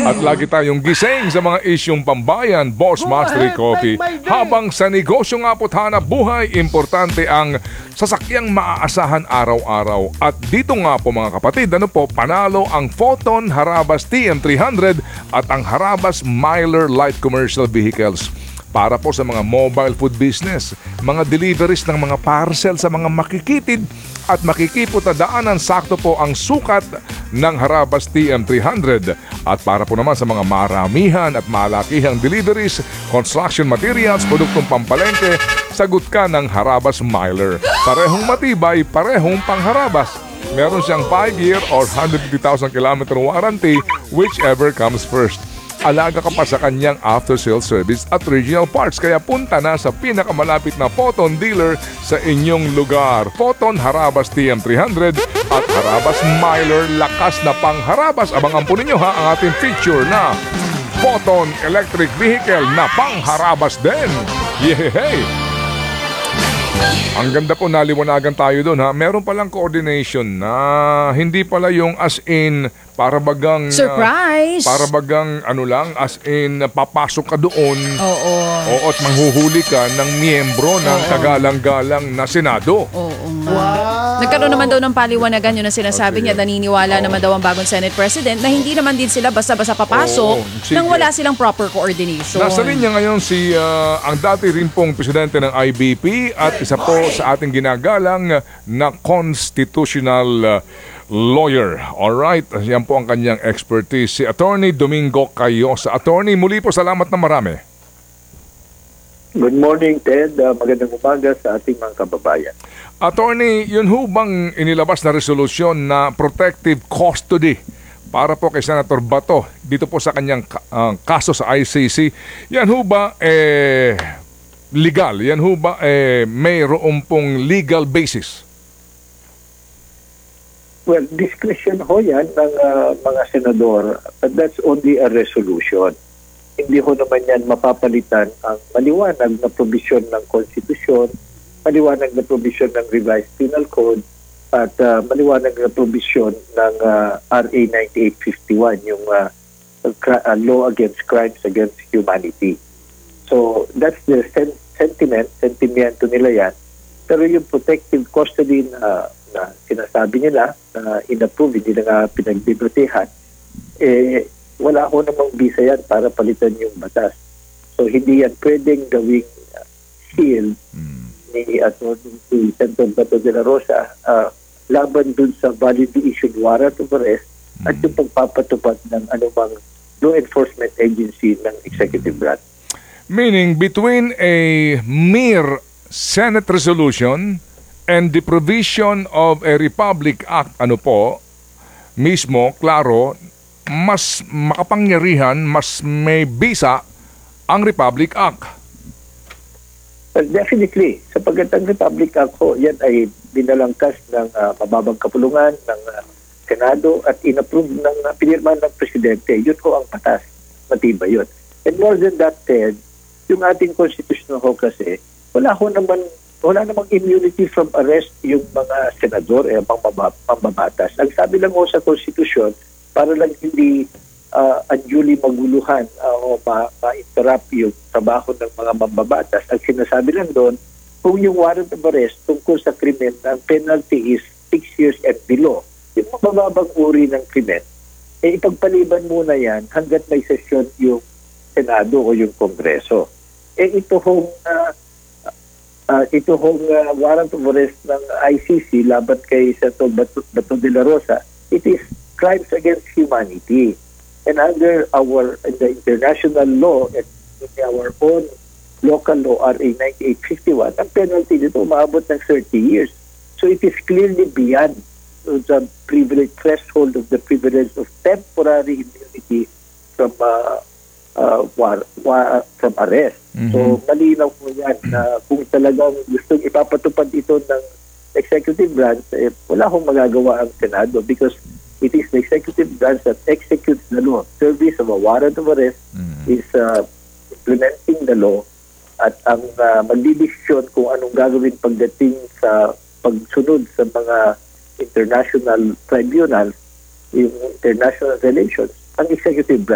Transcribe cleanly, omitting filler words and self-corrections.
At lagi tayong gising sa mga isyong pambayan, Boss Mastery Coffee. Habang sa negosyo nga po't hanap buhay, importante ang sasakyang maaasahan araw-araw. At dito nga po mga kapatid, panalo ang Photon Harabas TM300 at ang Harabas Miler Light Commercial Vehicles. Para po sa mga mobile food business, mga deliveries ng mga parcel sa mga makikitid at makikiputadaanan, sakto po ang sukat ng Harabas TM300. At para po naman sa mga maramihan at malakihang deliveries, construction materials, produktong pampalengke, sagot ka ng Harabas Miler. Parehong matibay, parehong pangharabas. Meron siyang 5-year or 150,000 kilometer warranty, whichever comes first. Alaga ka pa sa kanyang after-sale service at original parts, kaya punta na sa pinakamalapit na Photon dealer sa inyong lugar. Photon Harabas TM300 at Harabas Miler, lakas na pangharabas. Abangan po ninyo ang ating feature na Photon Electric Vehicle na pangharabas din. Yehey! Ang ganda po, naliwanagan tayo doon Meron palang coordination na hindi pala yung as in para bagang surprise. Para bagang as in papasok ka doon. Oo. At manghuhuli ka ng miyembro ng kagalang-galang na Senado. Oo. Wow. Nagkaroon naman daw ng paliwanagan yun na sinasabi niya. Naniniwala naman daw ang bagong Senate President na hindi naman din sila basta-basta papasok nang wala silang proper coordination. Nasa linya ngayon si ang dati rin pong presidente ng IBP at isa po sa ating ginagalang na constitutional lawyer. Alright, yan po ang kanyang expertise, si Attorney Domingo Cayosa. Attorney, muli po salamat na marami. Good morning, Ted. Magandang umaga sa ating mga kababayan. Attorney, yun ho bang inilabas na resolusyon na protective custody para po kay Senator Bato dito po sa kanyang kaso sa ICC, yan ho ba legal? Yan ho ba mayroon pong legal basis? Well, discretion ho yan ng mga senador, but that's only a resolution. Hindi ho naman yan mapapalitan ang maliwanag na provision ng Constitution, maliwanag na provision ng Revised Penal Code, at maliwanag na provision ng RA 9851, yung Law Against Crimes Against Humanity. So, that's the sentimento nila yan. Pero yung protective custody na sinasabi nila na in-approve, hindi na nga pinagbibratehan, wala ko namang visa yan para palitan yung batas. So, hindi yan pwedeng gawing shield ni Senator Bato de la Rosa laban dun sa validly issued warrant of arrest at yung pagpapatupad ng anumang law enforcement agency ng executive branch. Meaning, between a mere Senate resolution and the provision of a Republic Act, mismo, klaro, mas makapangyarihan, mas may bisa ang Republic Act. Well, definitely. Sapagkat ang Republic Act yan ay binalangkas ng mababang kapulungan ng Senado at inapprove ng pinirmahan ng Presidente. Yun ho ang batas. Matibay yun. And more than that, Ted, yung ating Constitution kasi, wala namang immunity from arrest yung mga senador, pambabatas. Ang sabi lang sa Constitution, para lang hindi unduly maguluhan o ma-interrupt yung trabaho ng mga mambabatas. Ang sinasabi lang doon, kung yung warrant of arrest tungkol sa krimen, ang penalty is 6 years and below. Yung mababang uri ng krimen, ipagpaliban muna yan hanggat may sesyon yung Senado o yung Kongreso. Ito hong warrant of arrest ng ICC laban kay Senator Bato de la Rosa, it is crimes against humanity. And under the international law and in our own local law, RA 9851, ang penalty dito umaabot ng 30 years. So it is clearly beyond the privilege threshold of the privilege of temporary immunity from arrest. So malinaw po yan na kung talagang gustong ipapatupad ito ng executive branch, wala akong magagawa ang Senado because it is the executive branch that executes the law. Service of a warrant of arrest is implementing the law at ang magdidesisyon kung anong gagawin pagdating sa pagsunod sa mga international tribunals, yung international relations, ang executive branch.